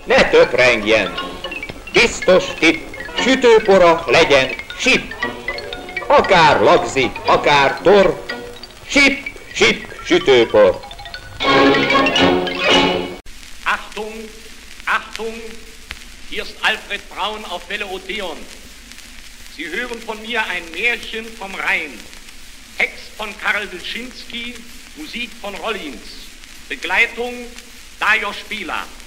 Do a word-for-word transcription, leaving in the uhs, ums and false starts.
ne töprengjen. Biztos tipp, sütőpora legyen sip. Akár lagzi, akár tor, sip, sip, sütőpor. Achtung, Achtung, hier ist Alfred Braun auf Welle Odeon. Sie hören von mir ein Märchen vom Rhein. Text von Karl Wilczynski, Musik von Rollins. Begleitung Lajos Spieler.